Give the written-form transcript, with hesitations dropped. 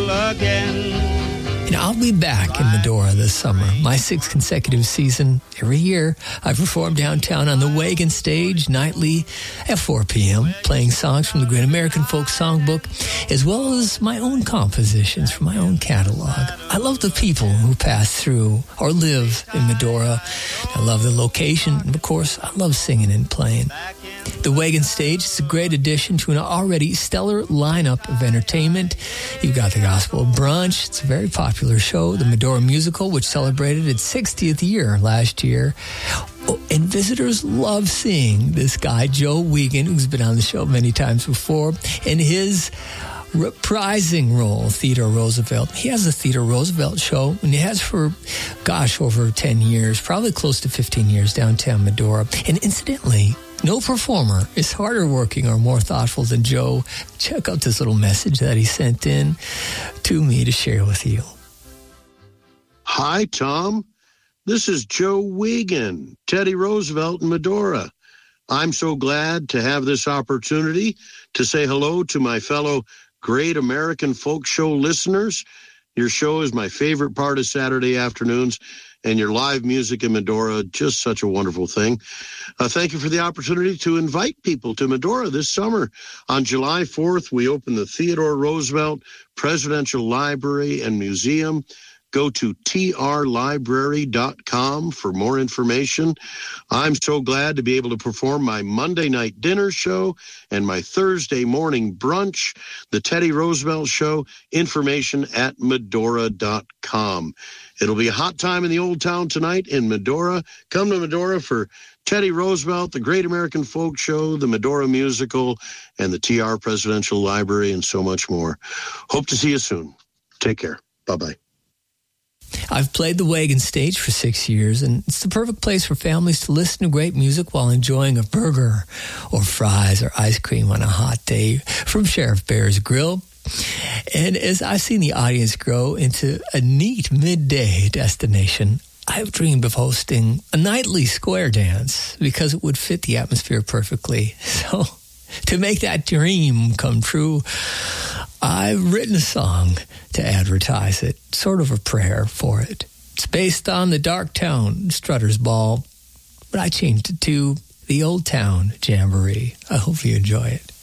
trouble again. And I'll be back in Medora this summer, my 6th consecutive season. Every year, I perform downtown on the Wagon Stage nightly at 4 p.m., playing songs from the Great American Folk Songbook, as well as my own compositions from my own catalog. I love the people who pass through or live in Medora. I love the location, and of course, I love singing and playing. The Wagon Stage is a great addition to an already stellar lineup of entertainment. You've got the Gospel Brunch. It's a very popular show. The Medora Musical, which celebrated its 60th year last year. Oh, and visitors love seeing this guy, Joe Wiegand, who's been on the show many times before, and his reprising role, Theodore Roosevelt. He has a Theodore Roosevelt show, and he has for, over 10 years, probably close to 15 years, downtown Medora. And incidentally, no performer is harder working or more thoughtful than Joe. Check out this little message that he sent in to me to share with you. Hi, Tom. This is Joe Wiegand, Teddy Roosevelt in Medora. I'm so glad to have this opportunity to say hello to my fellow Great American Folk Show listeners. Your show is my favorite part of Saturday afternoons, and your live music in Medora, just such a wonderful thing. Thank you for the opportunity to invite people to Medora this summer. On July 4th, we open the Theodore Roosevelt Presidential Library and Museum. Go to trlibrary.com for more information. I'm so glad to be able to perform my Monday night dinner show and my Thursday morning brunch, the Teddy Roosevelt Show. Information at medora.com. It'll be a hot time in the old town tonight in Medora. Come to Medora for Teddy Roosevelt, the Great American Folk Show, the Medora Musical, and the TR Presidential Library, and so much more. Hope to see you soon. Take care. Bye-bye. I've played the Wagon Stage for 6 years, and it's the perfect place for families to listen to great music while enjoying a burger or fries or ice cream on a hot day from Sheriff Bear's Grill. And as I've seen the audience grow into a neat midday destination, I've dreamed of hosting a nightly square dance because it would fit the atmosphere perfectly. So to make that dream come true, I've written a song to advertise it, sort of a prayer for it. It's based on the Darktown Strutters Ball, but I changed it to the Old Town Jamboree. I hope you enjoy it.